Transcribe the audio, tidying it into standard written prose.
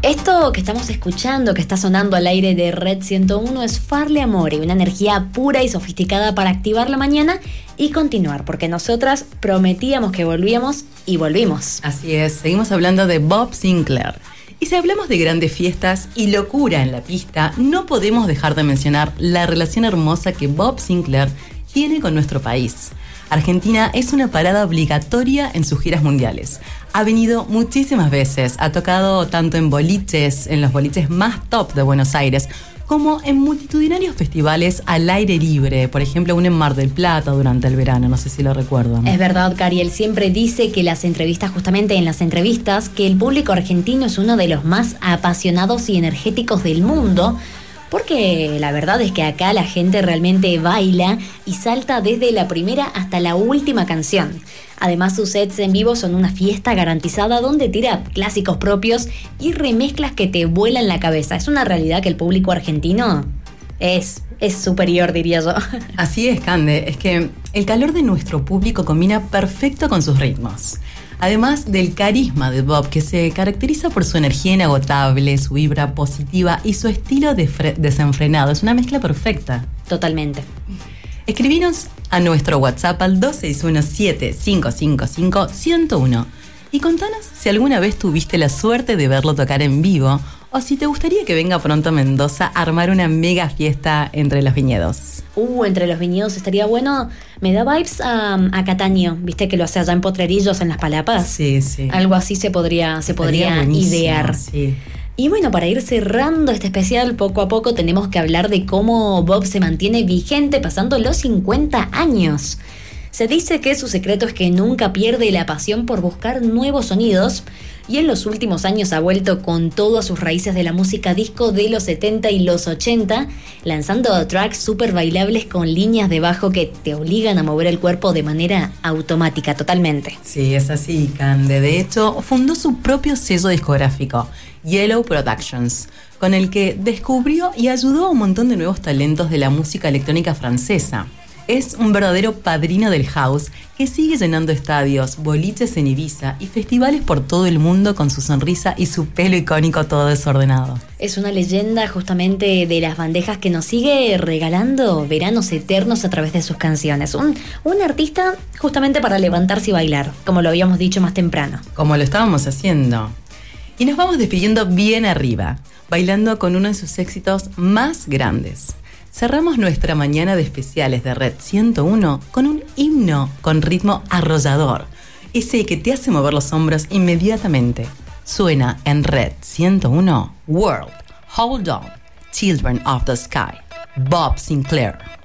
Esto que estamos escuchando, que está sonando al aire de Red 101, es Farle Amore, una energía pura y sofisticada para activar la mañana y continuar, porque nosotras prometíamos que volvíamos y volvimos. Así es, seguimos hablando de Bob Sinclair. Y si hablamos de grandes fiestas y locura en la pista, no podemos dejar de mencionar la relación hermosa que Bob Sinclair tiene con nuestro país. Argentina es una parada obligatoria en sus giras mundiales. Ha venido muchísimas veces, ha tocado tanto en boliches, en los boliches más top de Buenos Aires, como en multitudinarios festivales al aire libre, por ejemplo, uno en Mar del Plata durante el verano, no sé si lo recuerdan. Es verdad, Cari, él siempre dice que justamente en las entrevistas, que el público argentino es uno de los más apasionados y energéticos del mundo, porque la verdad es que acá la gente realmente baila y salta desde la primera hasta la última canción. Además, sus sets en vivo son una fiesta garantizada donde tira clásicos propios y remezclas que te vuelan la cabeza. Es una realidad que el público argentino es superior, diría yo. Así es, Cande, es que el calor de nuestro público combina perfecto con sus ritmos. Además del carisma de Bob, que se caracteriza por su energía inagotable, su vibra positiva y su estilo desenfrenado. Es una mezcla perfecta. Totalmente. Escribinos a nuestro WhatsApp al 2617-555-101 y contanos si alguna vez tuviste la suerte de verlo tocar en vivo o si te gustaría que venga pronto a Mendoza a armar una mega fiesta entre los viñedos. Entre los viñedos estaría bueno. Me da vibes a Cataño, ¿viste que lo hace allá en Potrerillos, en Las Palapas? Sí, sí. Algo así se podría idear. Sí. Y bueno, para ir cerrando este especial poco a poco tenemos que hablar de cómo Bob se mantiene vigente pasando los 50 años. Se dice que su secreto es que nunca pierde la pasión por buscar nuevos sonidos y en los últimos años ha vuelto con todo a sus raíces de la música disco de los 70 y los 80, lanzando tracks súper bailables con líneas de bajo que te obligan a mover el cuerpo de manera automática totalmente. Sí, es así, Cande. De hecho, fundó su propio sello discográfico, Yellow Productions, con el que descubrió y ayudó a un montón de nuevos talentos de la música electrónica francesa. Es un verdadero padrino del house que sigue llenando estadios, boliches en Ibiza y festivales por todo el mundo con su sonrisa y su pelo icónico todo desordenado. Es una leyenda justamente de las bandejas que nos sigue regalando veranos eternos a través de sus canciones. Un artista justamente para levantarse y bailar, como lo habíamos dicho más temprano. Como lo estábamos haciendo. Y nos vamos despidiendo bien arriba, bailando con uno de sus éxitos más grandes. Cerramos nuestra mañana de especiales de Red 101 con un himno con ritmo arrollador, ese que te hace mover los hombros inmediatamente. Suena en Red 101, World, Hold On, Children of the Sky, Bob Sinclair.